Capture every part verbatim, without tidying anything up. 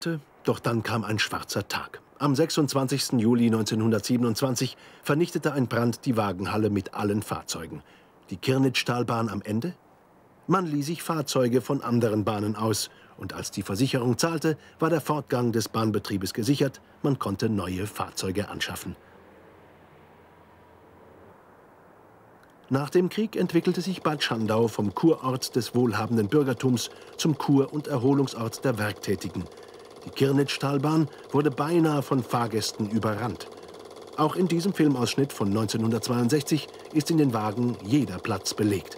Doch dann kam ein schwarzer Tag. Am sechsundzwanzigsten Juli neunzehnhundertsiebenundzwanzig vernichtete ein Brand die Wagenhalle mit allen Fahrzeugen. Die Kirnitzschtalbahn am Ende? Man lieh sich Fahrzeuge von anderen Bahnen aus. Und als die Versicherung zahlte, war der Fortgang des Bahnbetriebes gesichert. Man konnte neue Fahrzeuge anschaffen. Nach dem Krieg entwickelte sich Bad Schandau vom Kurort des wohlhabenden Bürgertums zum Kur- und Erholungsort der Werktätigen. Die Kirnitzschtalbahn wurde beinahe von Fahrgästen überrannt. Auch in diesem Filmausschnitt von neunzehnhundertzweiundsechzig ist in den Wagen jeder Platz belegt.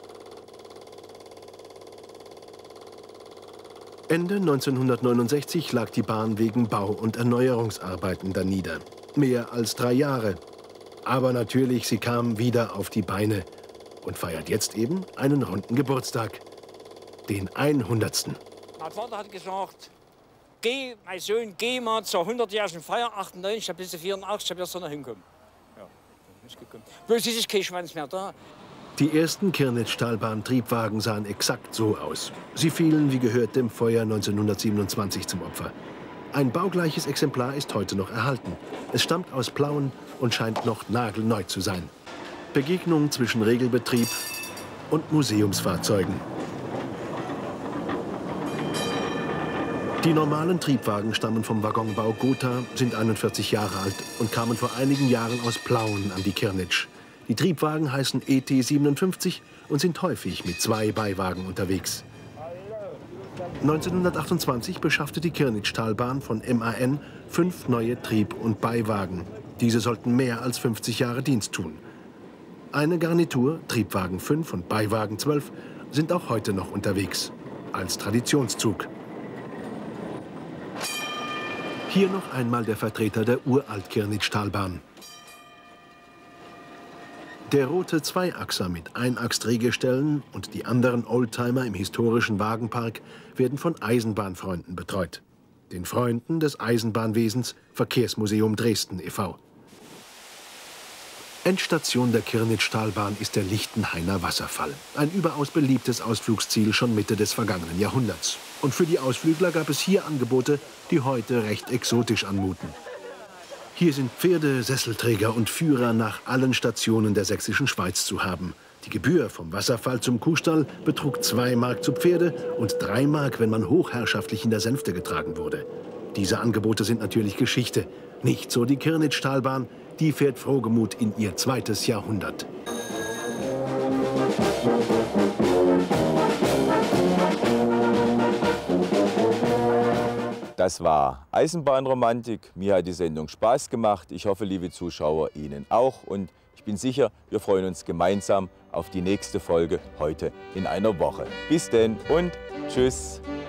Ende neunzehnhundertneunundsechzig lag die Bahn wegen Bau- und Erneuerungsarbeiten danieder. Mehr als drei Jahre. Aber natürlich, sie kam wieder auf die Beine und feiert jetzt eben einen runden Geburtstag. Den hundertsten. Mein Vater hat gesagt, geh, mein Sohn, geh mal zur hundertjährigen Feier, achtundneunzig, da bist du vierundachtzig, da wirst du noch hinkommen. Ja, ist gekommen. Bloß ist kein Schwanz mehr da. Die ersten Kirnitzschtalbahn-Triebwagen sahen exakt so aus. Sie fielen, wie gehört, dem Feuer neunzehnhundertsiebenundzwanzig zum Opfer. Ein baugleiches Exemplar ist heute noch erhalten. Es stammt aus Plauen und scheint noch nagelneu zu sein. Begegnung zwischen Regelbetrieb und Museumsfahrzeugen. Die normalen Triebwagen stammen vom Waggonbau Gotha, sind einundvierzig Jahre alt und kamen vor einigen Jahren aus Plauen an die Kirnitsch. Die Triebwagen heißen E T siebenundfünfzig und sind häufig mit zwei Beiwagen unterwegs. neunzehnhundertachtundzwanzig beschaffte die Kirnitzschtalbahn von M A N fünf neue Trieb- und Beiwagen. Diese sollten mehr als fünfzig Jahre Dienst tun. Eine Garnitur, Triebwagen fünf und Beiwagen zwölf, sind auch heute noch unterwegs, als Traditionszug. Hier noch einmal der Vertreter der Uralt-Kirnitzschtalbahn. Der rote Zweiachser mit Einachsdrehgestellen und die anderen Oldtimer im historischen Wagenpark werden von Eisenbahnfreunden betreut. Den Freunden des Eisenbahnwesens Verkehrsmuseum Dresden e V Endstation der Kirnitzschtalbahn ist der Lichtenhainer Wasserfall. Ein überaus beliebtes Ausflugsziel schon Mitte des vergangenen Jahrhunderts. Und für die Ausflügler gab es hier Angebote, die heute recht exotisch anmuten. Hier sind Pferde, Sesselträger und Führer nach allen Stationen der sächsischen Schweiz zu haben. Die Gebühr vom Wasserfall zum Kuhstall betrug zwei Mark zu Pferde und drei Mark, wenn man hochherrschaftlich in der Sänfte getragen wurde. Diese Angebote sind natürlich Geschichte. Nicht so die Kirnitzschtalbahn, die fährt frohgemut in ihr zweites Jahrhundert. Das war Eisenbahnromantik. Mir hat die Sendung Spaß gemacht. Ich hoffe, liebe Zuschauer, Ihnen auch. Und ich bin sicher, wir freuen uns gemeinsam auf die nächste Folge heute in einer Woche. Bis denn und tschüss.